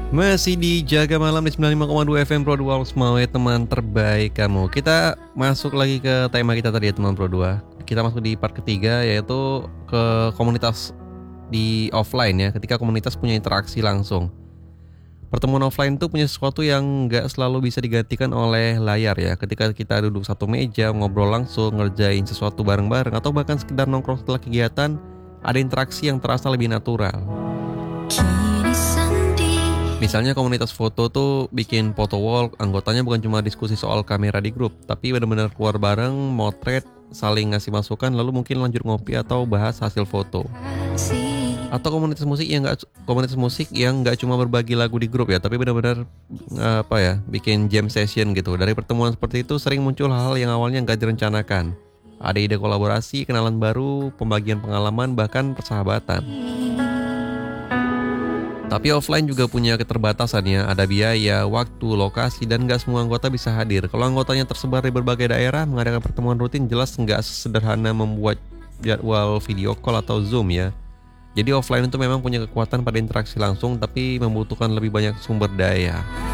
Masih di Jaga Malam di 95,2 FM Pro 2 Semangat teman terbaik kamu. Kita masuk lagi ke tema kita tadi ya teman Pro 2. Kita masuk di part ketiga yaitu ke komunitas di offline ya. Ketika komunitas punya interaksi langsung. Pertemuan offline itu punya sesuatu yang nggak selalu bisa digantikan oleh layar ya. Ketika kita duduk satu meja, ngobrol langsung, ngerjain sesuatu bareng-bareng, atau bahkan sekedar nongkrong setelah kegiatan, ada interaksi yang terasa lebih natural. Misalnya komunitas foto tuh bikin photo wall, anggotanya bukan cuma diskusi soal kamera di grup, tapi benar-benar keluar bareng, motret, saling ngasih masukan, lalu mungkin lanjut ngopi atau bahas hasil foto. Atau komunitas musik yang nggak cuma berbagi lagu di grup ya, tapi benar-benar bikin jam session gitu. Dari pertemuan seperti itu sering muncul hal-hal yang awalnya nggak direncanakan. Ada ide kolaborasi, kenalan baru, pembagian pengalaman, bahkan persahabatan. Tapi offline juga punya keterbatasan ya, ada biaya, waktu, lokasi, dan nggak semua anggota bisa hadir. Kalau anggotanya tersebar di berbagai daerah, mengadakan pertemuan rutin jelas nggak sesederhana membuat jadwal video call atau Zoom ya. Jadi offline itu memang punya kekuatan pada interaksi langsung, tapi membutuhkan lebih banyak sumber daya.